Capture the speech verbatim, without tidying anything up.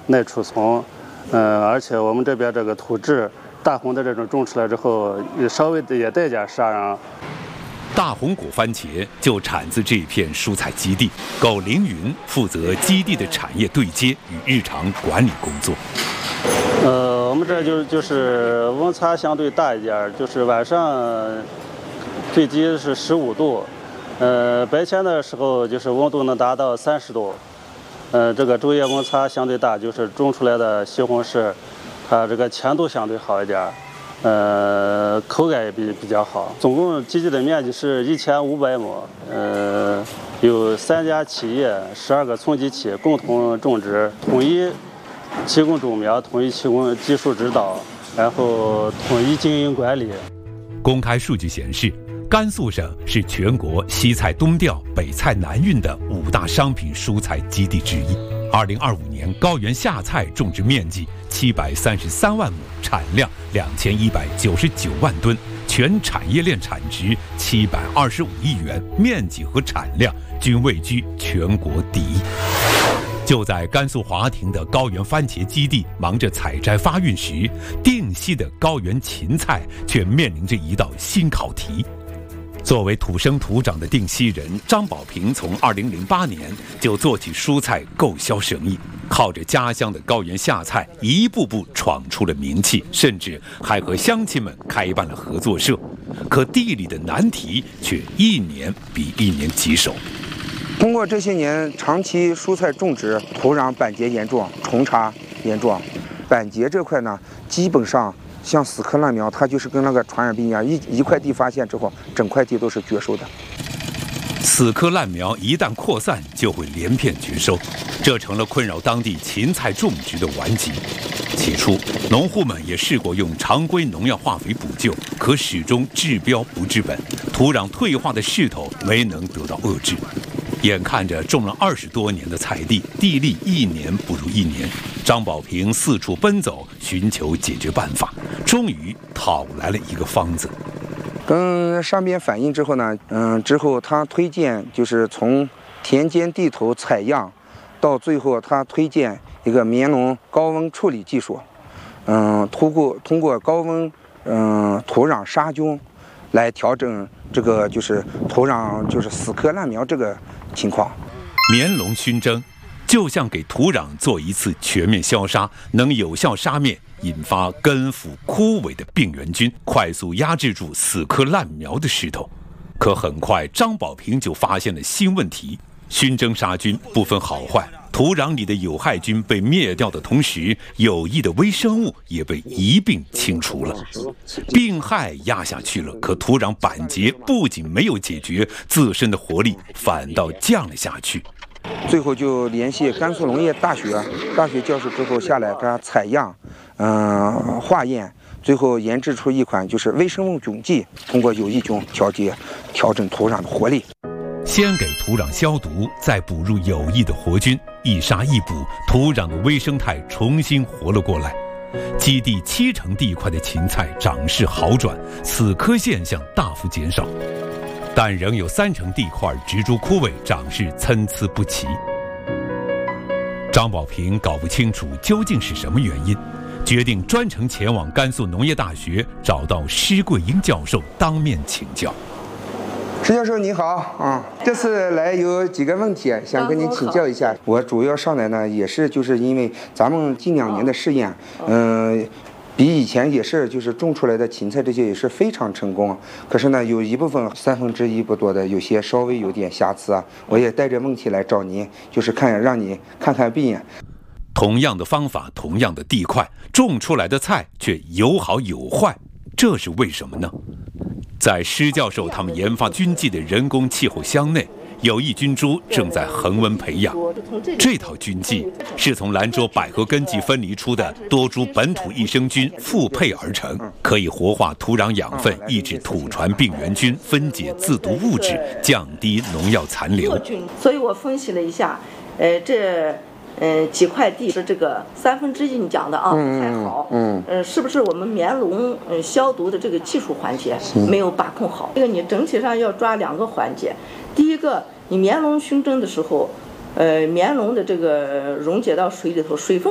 耐储存，嗯，而且我们这边这个土质大红的这种种出来之后，稍微的也带点沙瓤。 大红果番茄就产自这片蔬菜基地，苟凌云负责基地的产业对接与日常管理工作。 呃，我们这就就是温差相对大一点，就是晚上最低是十五度，呃，白天的时候就是温度能达到三十度，呃，这个昼夜温差相对大，就是种出来的西红柿，它这个甜度相对好一点。呃，口感也比比较好。总共基地的面积是一千五百亩，呃，有三家企业、十二个村集体共同种植，统一提供种苗，统一提供技术指导，然后统一经营管理。 公开数据显示，甘肃省是全国西菜东调、北菜南运的五大商品蔬菜基地之一。二零二五年高原夏菜种植面积七百三十三万亩，产量两千一百九十九万吨，全产业链产值七百二十五亿元，面积和产量均位居全国第一。就在甘肃华亭的高原番茄基地忙着采摘发运时，定西的高原芹菜却面临着一道新考题。作为土生土长的定西人，张宝平从二零零八年就做起蔬菜购销生意，靠着家乡的高原夏菜，一步步闯出了名气，甚至还和乡亲们开办了合作社。可地里的难题却一年比一年棘手。 通过这些年长期蔬菜种植，土壤板结严重，虫查严重。板结这块呢，基本上像死磕烂苗，它就是跟那个传染病一样，一一块地发现之后，整块地都是绝收的。 死磕烂苗一旦扩散，就会连片绝收，这成了困扰当地芹菜种植的顽疾。起初，农户们也试过用常规农药化肥补救，可始终治标不治本，土壤退化的势头没能得到遏制。眼看着种了二十多年的菜地，地力一年不如一年，张宝平四处奔走，寻求解决办法，终于讨来了一个方子。 跟上边反映之后呢，嗯，之后他推荐就是从田间地头采样，到最后他推荐一个棉农高温处理技术，嗯，通过通过高温嗯土壤杀菌，来调整这个就是土壤就是死磕烂苗这个情况。 棉龙熏蒸就像给土壤做一次全面消杀，能有效杀灭引发根腐枯萎的病原菌，快速压制住死磕烂苗的势头。可很快，张宝平就发现了新问题：熏蒸杀菌不分好坏，土壤里的有害菌被灭掉的同时，有益的微生物也被一并清除了。病害压下去了，可土壤板结不仅没有解决，自身的活力反倒降了下去。 最后就联系甘肃农业大学大学教授之后下来给他采样，嗯、呃，化验，最后研制出一款就是微生物菌剂，通过有益菌调节，调整土壤的活力。 先给土壤消毒，再补入有益的活菌，一杀一补，土壤的微生态重新活了过来。基地七成地块的芹菜长势好转，死磕现象大幅减少，但仍有三成地块植株枯萎，长势参差不齐。张宝平搞不清楚究竟是什么原因，决定专程前往甘肃农业大学，找到施桂英教授当面请教。 施教授你好啊，这次来有几个问题想跟您请教一下。我主要上来呢，也是就是因为咱们近两年的试验，嗯、呃，比以前也是就是种出来的芹菜这些也是非常成功。可是呢，有一部分三分之一不多的，有些稍微有点瑕疵啊。我也带着问题来找您，就是看让你看看病。 同样的方法，同样的地块，种出来的菜却有好有坏，这是为什么呢？在施教授他们研发菌剂的人工气候箱内，有益菌株正在恒温培养。这套菌剂是从兰州百合根系分离出的多株本土益生菌复配而成，可以活化土壤养分，抑制土传病原菌，分解自毒物质，降低农药残留。 所以我分析了一下，呃，这。嗯，几块地是这个三分之一，你讲的啊，不太好。嗯，呃，是不是我们棉笼呃消毒的这个技术环节没有把控好？这个你整体上要抓两个环节。第一个，你棉笼熏蒸的时候，呃，棉笼的这个溶解到水里头，水分